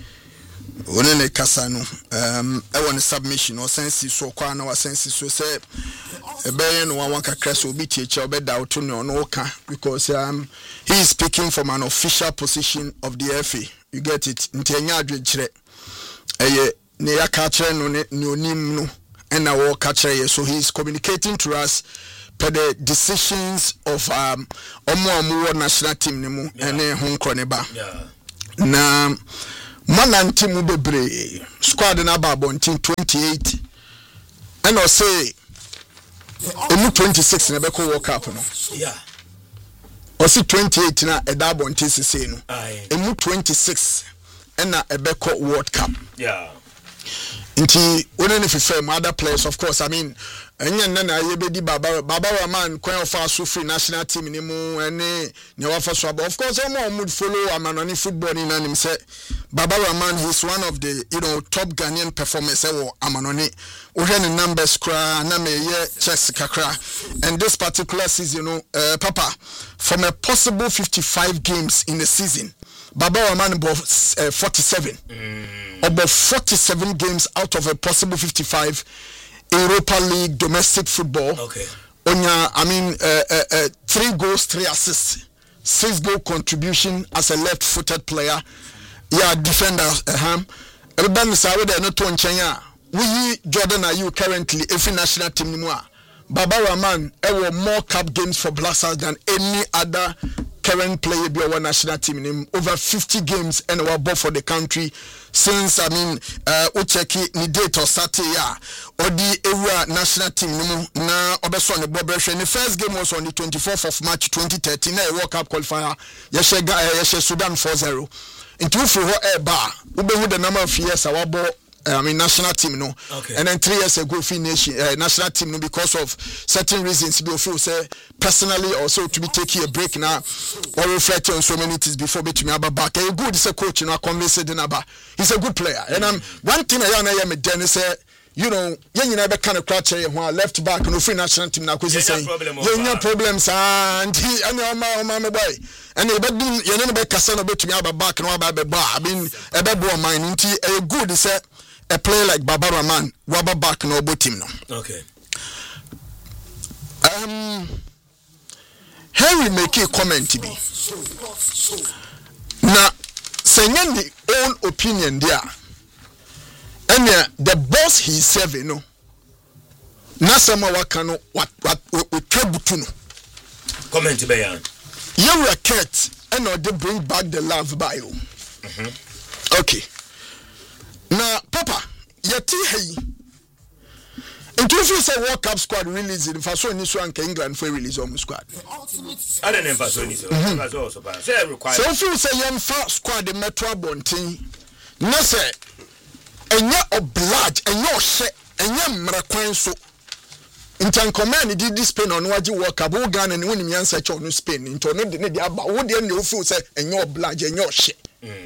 S7: onene kasa no um e won submission o sense so kwa na wa sense so say e be no one kakra so obi tietche obeda auto no no ka because um he is speaking from an official position of the F A. You get it ntenya adwekire eye ne yaka kire no ne onim no and na wo ka kire so he is communicating to us per the decisions of um omo omo national team ne mu ene ho nkro ne ba na manante mu bebre squad na ba bontin twenty-eight and I say emu twenty-six na be ko World Cup no
S1: yeah
S7: o say twenty-eight na e da bontin sese no emu twenty-six na e be ko World Cup
S1: yeah
S7: nti wona ne fefe mu other players of course I mean enye nna na ye bedi baba baba Rahman kwan of aso free national team ni mu ene ne wa fa so of course all mood follow Amanoni football ni na nim say Baba Rahman is one of the you know top Ghanaian performers e wo Amanoni wo hwe ne numbers kra na me ye chess kakra and this particular season you know uh, papa from a possible fifty-five games in the season Baba Rahman bought uh, forty-seven mm. about forty-seven games out of a possible fifty-five Europa League domestic football.
S1: Okay.
S7: Onya, I mean, uh, uh, uh, three goals, three assists, six goal contribution as a left-footed player. Yeah, defender. Um, everybody say we not to Chenya. We Jordan are you currently every national team anymore. Baba Rahman, there more cup games for Black Stars than any other current player be our national team name over fifty games and our ball for the country since I mean uh Ucheki ni date or Saturday ya or the era national team na obeso ne bobehwe the first game was on the twenty-fourth of March twenty thirteen na World Cup qualifier yeshe yeshe Sudan four zero into for e ba ubehu the number of years our ball I mean national team no
S1: okay.
S7: And then three years ago fi nation uh, national team no because of certain reasons be feel say personally also to be taking a break now or reflect on so many things before bet me aba back a good is a coach you know convince den aba he's a good player and um one thing I na hear me den say you know yen nyina be kind of clutch here left back no free national team na kwesi say yen problems and he and my my my boy and e be do yen no be kasa no bet me aba back no aba be ba I mean e be bo mind nti e good is a player like Baba Rahman, rubber back no team no.
S1: Okay.
S7: Um, Henry make a comment to me. Now, saying the own opinion there, and uh, the boss he's serving no. Nasama wakano what what what trebutuno.
S1: Comment to Bayan.
S7: You a cat and or they bring back the love by you. Mm-hmm. Okay. Now, Papa, yeti hey. Into if you say World Cup squad release in Faso in Israel and England for release on squad.
S1: I don't know Faso in Israel. So
S7: if you say young fat squad the Metro Bontin, no say, and you're obliged and you're shit and you're Maraquan so. In time command did this Spain on what you work about gun and when you answer on Spain into no the about what the end you feel say and you're obliged and you're shit.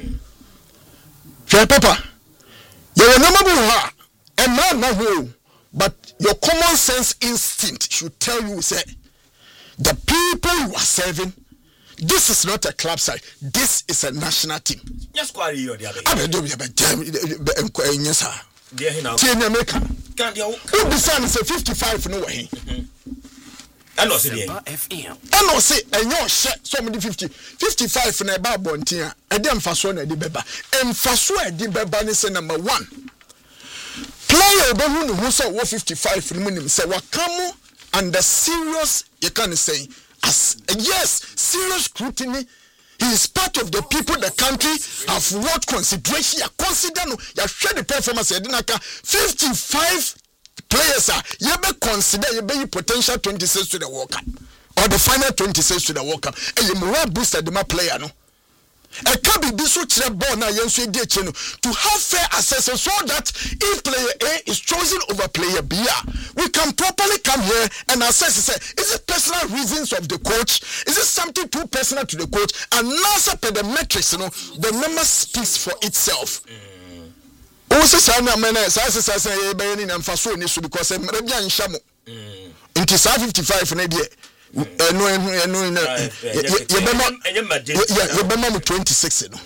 S7: Fair Papa. You're a number one, and man, no who, but your common sense instinct should tell you, say, the people you are serving, this is not a club side, this is a national team.
S1: Yes, quite you, the other.
S7: I don't know about yes, sir.
S1: Dear, you know,
S7: Tina America.
S1: Can't you?
S7: Who the son is a fifty-five no way.
S1: I know, see,
S7: I know, say, and your shit, so many fifty, fifty-five in a bar bontia, and then Fasona de Beba, and Fasua de Beba is number one. Player Bahun who saw fifty-five for the minimum, say, Wakamo, and the serious, you can say, as yes, serious scrutiny. He is part of the people the country have what consideration, consider, you share the performance, fifty-five. Players are you be consider you be potential twenty-six to the World Cup or the final twenty-six to the World Cup. And you more booster the player no. A can be so to ball now to have fair access so that if player A is chosen over player B, we can properly come here and assess say is it personal reasons of the coach? Is it something too personal to the coach? And now per the metrics, you know, the number speaks for itself. Mm. O se sa na mena sa se sa sa e be ni na mfaso ni so because e mra bia nhya mo nti sa fifty-five na de eno eno na ye be ma ye be ma twenty-six no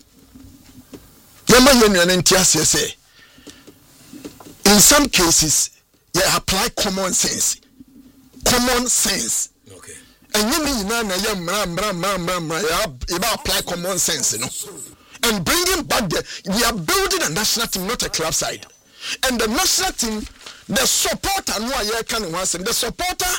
S7: ye ma ye nua nti ase say in some cases you apply common sense common sense okay and you mean na na ye mra mra mra mra you apply common sense you know. And bringing back the, we are building a national team, not a club side. And the national team, the supporter, no, I can once, and the supporter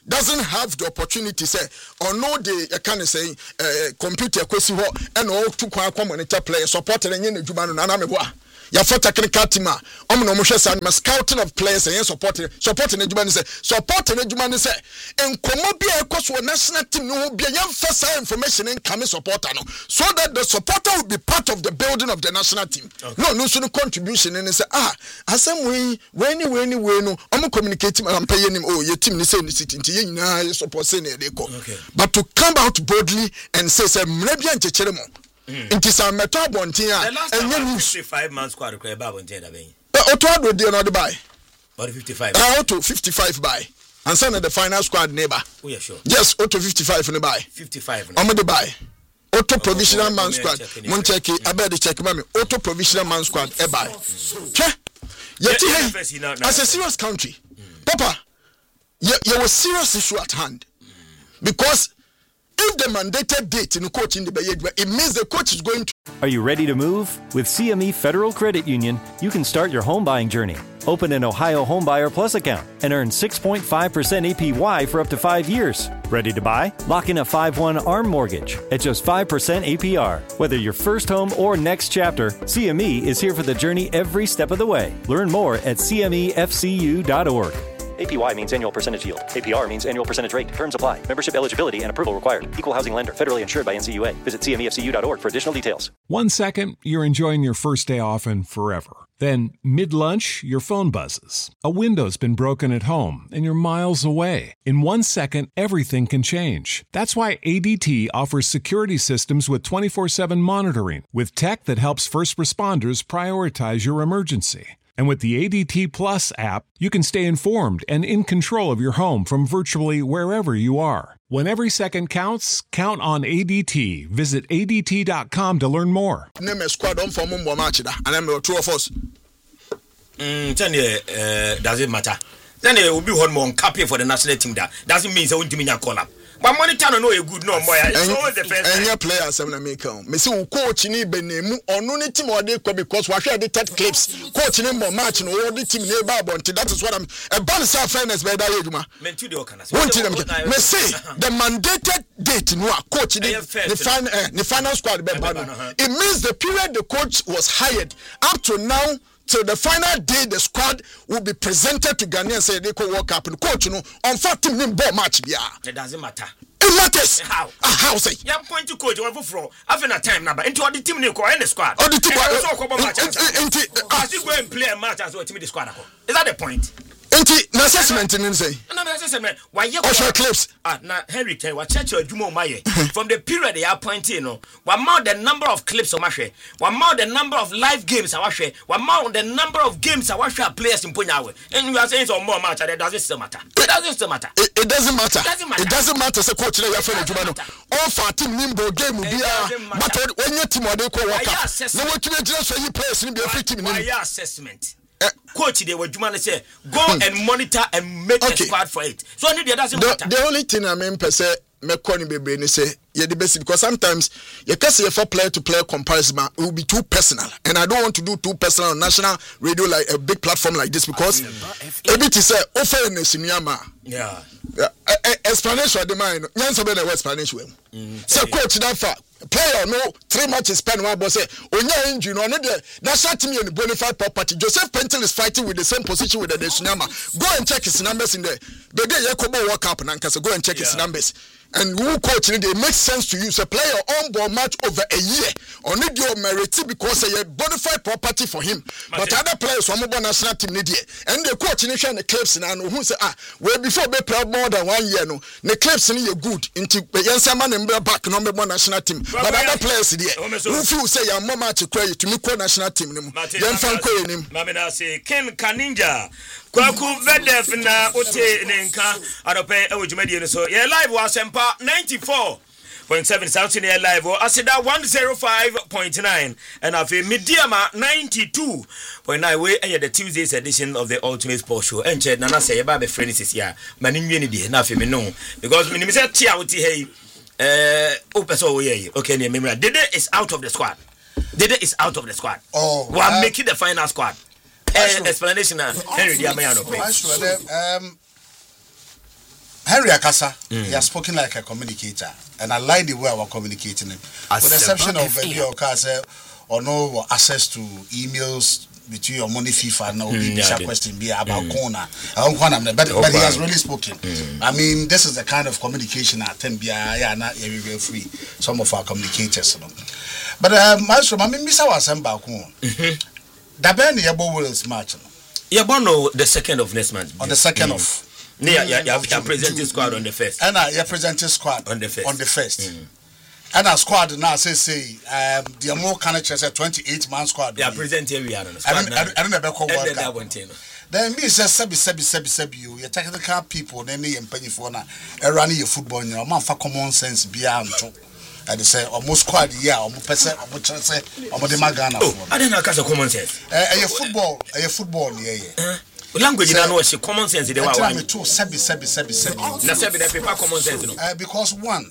S7: doesn't have the opportunity say or no the can say uh, computer kwesi ho and all to kwa monitor player support and yen adwuma no na me ho a ya for technical team a om no mo hwɛ sa scouting of players and support support and adwuma no say support and adwuma no say enkomo bia ekoso national team no bia yem fa information in come supporter no so that the supporter will be part of the building of the national team. Okay. No no so no contribution and say ah asem we we ni we ni we no om communicate am pay nim oh your team ni say ni sit nti ye nyina support say na dey go. But to come out boldly and say say mra bia nchechere mo nti sa meto abonten a enye news
S1: fifty-five man squad ko e ba abonten da ben
S7: e oto ado de no de buy
S1: or fifty-five
S7: ah auto fifty-five buy and send the final squad neighbor.
S1: Oh yeah sure.
S7: Yes, auto fifty-five no buy
S1: fifty-five
S7: no omo de buy auto provisional man squad mon check e abed check ma me auto provisional man squad e buy che yeti hey as a serious country papa you you was serious issue at hand because if the mandated date in the coach in the Bayedwa, it means the coach is going to.
S8: Are you ready to move? With C M E Federal Credit Union, you can start your home buying journey. Open an Ohio Homebuyer Plus account and earn six point five percent A P Y for up to five years. Ready to buy? Lock in a five one ARM mortgage at just five percent A P R. Whether your first home or next chapter, C M E is here for the journey every step of the way. Learn more at C M E F C U dot org. A P Y means annual percentage yield. A P R means annual percentage rate. Terms apply. Membership eligibility and approval required. Equal housing lender. Federally insured by N C U A. Visit C M E F C U dot org for additional details.
S9: One second, you're enjoying your first day off and forever. Then, mid-lunch, your phone buzzes. A window's been broken at home and you're miles away. In one second, everything can change. That's why A D T offers security systems with twenty-four seven monitoring, with tech that helps first responders prioritize your emergency. And with the A D T Plus app, you can stay informed and in control of your home from virtually wherever you are. When every second counts, count on A D T. Visit A D T dot com to learn more.
S7: Name a squad on for Mumbo Machida, and I'm two of us.
S1: Mm, then, uh, does it matter? Then it will be one more copy for the national team. That doesn't mean they won't give me a call up. But monitor no a good no more. It's always the first.
S7: Any player seven make come. Me say coach ni benemu onu ni team or dey because we share the third clips. Coach ni more match no the team ni ba bonti. That is what I'm a balance of fairness by that ejuma.
S1: Men tu de o kana.
S7: Me say the mandated date no coach ni the final the final squad be ba no. It means the period the coach was hired up to now till the final day the squad will be presented to Ghana and say they could walk up and coach no on fourth team name ball match bia.
S1: It doesn't matter.
S7: It matters.
S1: How?
S7: Ah, how say?
S1: You am going to coach one for having a time number into the team name in the squad.
S7: Oh, the team
S1: also come match. I still go and play a match as well to me the squad. Is that the point?
S7: Enti na assessment nin say.
S1: No, no assessment. Why you
S7: go clips?
S1: Ah, na Henry tell what church adwuma maye. From the period they are appointing no. One more the number of clips o mahwe. One more the number of live games awahwe. One more the number of games awahwe players in Ponyawe. And you are saying some more match that doesn't still matter. It doesn't still matter.
S7: It, it doesn't matter.
S1: It doesn't matter.
S7: It doesn't matter say coach na ya fa adwuma no. All for team nimbo game bia. But when your team dey go work up. No what you just say you players ni be free team ni.
S1: Why assessment? Coach they were Jumana say go and monitor and make okay. a squad for it. So only the doesn't
S7: the,
S1: matter.
S7: The only thing I mean per se me koni bebe ni say yeah the best because sometimes you can say for player to player comparison it will be too personal and I don't want to do too personal on national radio like a big platform like this because a bit is say offerness in Yama.
S1: Yeah.
S7: Uh, uh, explanation the mind. Nyanso be the explanation. Say coach that far player no three matches spend one boss say onya injury no no the national team in the bonafide property Joseph Pentel is fighting with the same position with the Sunyama. Go and check his numbers in there. The day Yakobo World Cup and go and check yeah. his numbers. And who coach it makes sense to use a player on board match over a year. Only your merit because a bonafide property for him. But other players from the national team need it. And the coach in the clips and who say ah well before they play more than one year no the clips in you good into the young man and back no more national team. But other players there who feel say your mama to credit to me call national team name. Then fan ko him.
S1: Mamina say Ken Kaninja Kwaku Vedef na ote nenka adope e wujumadi no so ye live was empa ninety-four point seven Samson here live or Asida one oh five point nine and afi Mediama ninety-two point nine we and the Tuesday's edition of the Ultimate Sports Show and ched nana say ba be friends is here mani nwini die na afi me no because me say tia wuti hey eh opeso we here okay ne memra Dede is out of the squad. Dede is out of the squad.
S6: Oh,
S1: we are uh, making the final squad. Uh, explanation uh, Henry Diamayano
S6: um Henry Akasa, mm. he has spoken like a communicator, and I like the way I was communicating him. With the exception of maybe Okasa or no access to emails between your money FIFA and no mm, yeah, question be about mm. corner. I don't want him, but, but he has really spoken. Mm. I mean, this is the kind of communication I think be yeah, not very free. Some of our communicators, you know. But uh, Maestro, I mean, Miss Awasem back home. That Ben Yabo Wales match.
S1: Yabo the second of next month.
S6: On the second
S1: mm.
S6: of.
S1: Yeah, yeah, yeah. You presenting squad on the first.
S6: And I uh, presenting squad
S1: on the first.
S6: On the first. Mm. And our squad now say say um the more kind of say twenty-eight man squad.
S1: They are presenting we are on the squad.
S6: I don't I don't know call World Cup. Then me say sebi sebi sebi sebi you. Your technical people then they empany for na running your football. You know, man for common sense be anto. I say almost squad yeah, almost person, almost say almost the Magana.
S1: Oh, I don't know catch common sense.
S6: Eh, your football, your football yeah yeah.
S1: Language you know she common sense they were
S6: one. Me too sebi sebi sebi sebi.
S1: Na sebi the paper common sense no.
S6: Uh, because one,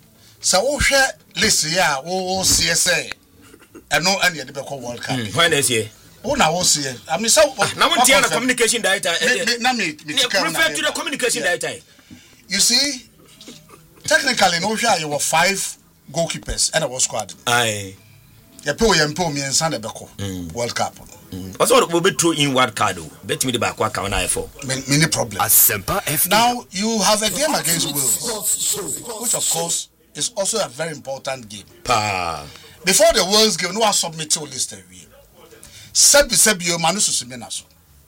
S6: so we share list yeah, we C S A, and no any the Beko World Cup.
S1: When is here?
S6: Oh, now we see. I mean, so
S1: now we see the communication director.
S6: Now me, me
S1: refer to the communication director.
S6: You see, technically, no share you were five goalkeepers and I was squad.
S1: Aye.
S6: You pay you pay me and Sunday Beko World Cup.
S1: Also, we'll be through in what card. Bet me the back what can I for?
S6: Many problems. Now you have a game against Wales, which of course is also a very important game.
S1: Pa.
S6: Before the Wales game, no one submit to list every. Sebi sebi yo manu susumena so.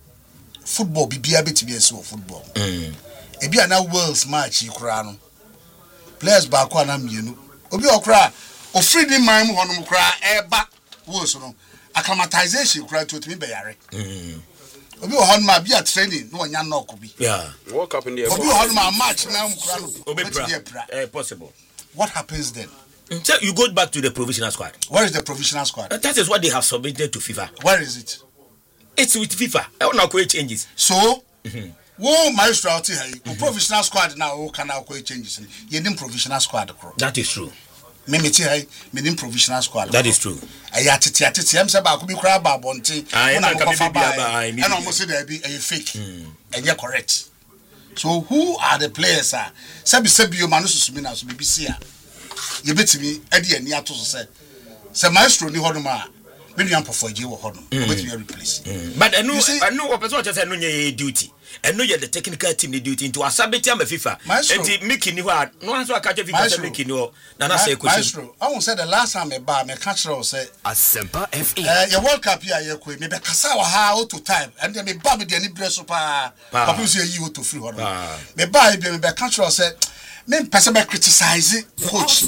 S6: Football be be a bit be so football.
S1: Mm.
S6: Ebi ana Wales match ikura no. Players back one am you Obi okra, o free the man mu hono kra eba Wales no. Acclimatization kura to me be yare.
S1: Mm.
S6: Obi o hono ma be a training no nya knock bi.
S1: Yeah.
S5: Work up in the
S6: Obi o hono ma match na mu kura no.
S1: Obi pra. Eh possible.
S6: What happens then?
S1: So you go back to the provisional squad.
S6: Where is the provisional squad?
S1: Uh, that is what they have submitted to FIFA.
S6: Where is it?
S1: It's with FIFA. I don't know how it changes.
S6: So, mm-hmm. Wo Maestro out here, mm-hmm. Provisional squad now who can now changes. You need provisional squad.
S1: That is true.
S6: Me me tie me need provisional squad.
S1: That is true.
S6: Aya tete tete am say ba ko bi kra ba bonte.
S1: I
S6: na
S1: ko fa
S6: ba. And almost say there be a fake. And you correct. So who are the players are? Sabi sabi yo manu susumi na so bi si a. You bet me edi ani ato so say. Say Maestro ni hono ma. Me nuam pofoje wo hono. Bet me replace.
S1: But I know I know what person just say no nye duty. And no, you're the technical team they duty into a sabbath of FIFA. And the making you are no answer catch a FIFA making you. Nana say,
S6: Maestro, I won't say the last time a bar, my catcher say,
S5: a simple F E.
S6: Your World Cup here, you could maybe Casawa how to time, and then me babby the any dress of a you to free or me buy me by catcher said, men pass by criticizing coach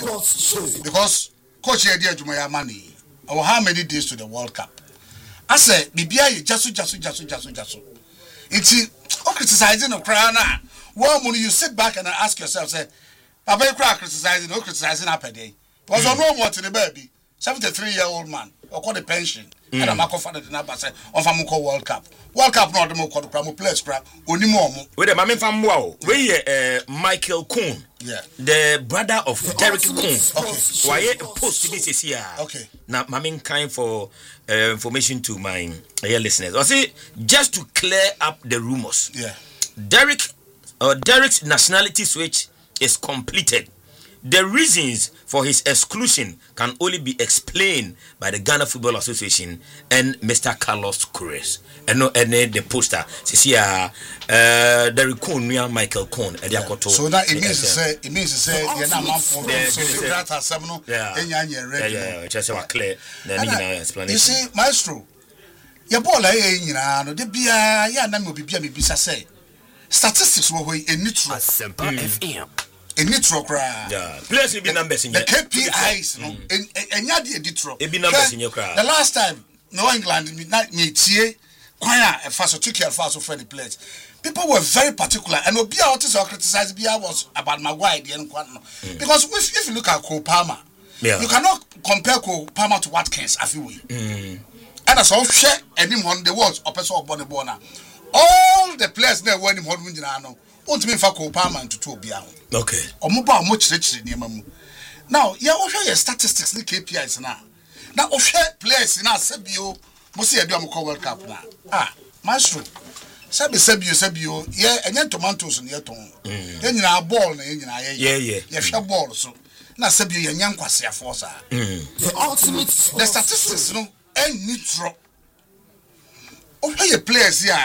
S6: because coach idea to my money or how many days to the World Cup. I say, Bibia, just just just just just. It's criticizing of crown. Well, when you sit back and ask yourself, say, Papa, you cry criticizing, no criticizing up a day. Was on no more to the baby, seventy-three year old man, or call the pension, and a Marco father the number say, on Famuko World Cup. World Cup, not the more called Pramu players, crap, only more. With a mammy from wow, we uh, Michael Kuhn, yeah, the brother of Derek Kuhn. Okay, why post this here? Okay, now, mammy kind for uh, information to my uh, listeners. I say, just to clear up the rumors, yeah, Derek, uh, Derek's nationality switch is completed. The reasons for his exclusion can only be explained by the Ghana Football Association and Mister Carlos Corres. And no, and the poster. See, uh, Derek Kuhn, Michael Kuhn, and yeah. So that it means to say, it means to say, you're not man for the
S1: yeah, yeah, yeah, just a clear.
S6: You see, Maestro, your ball, you know, the beer, yeah, Namo Bibia, Bisa say, statistics were in neutral. Simple F M. In neutral cry. Yeah.
S1: Players will be numbers in
S6: the K P Is, no, and and yadi editro.
S1: It be numbers in your cry.
S6: The last time, no England, me tie, choir, and fast took care fast of friendly players. People were very particular, and Obia artists are criticized. Bia was about Maguire, the end because if, if you look at Cole Palmer, yeah, you cannot compare Cole Palmer to Watkins. I feel we. Mm. And as all share anyone the words or person of Bonnie Bona, all the players there were in one window. Want me for Cole Palmer to two Bia.
S1: Okay.
S6: Or mobile much richer near Mamu. Now, yeah, what are your statistics? The K P Is now. Now, of share players in our Sebio, Mosia Duamco World Cup now. Ah, Maestro. Sabi sabio sabio ye enye tomatoes ne yeton ye nyina ball na ye nyina ye
S1: ye
S6: ye hwe ball so na sabio ye nya nkwasiafo sa the ultimate the statistics no any drop o hwe players ya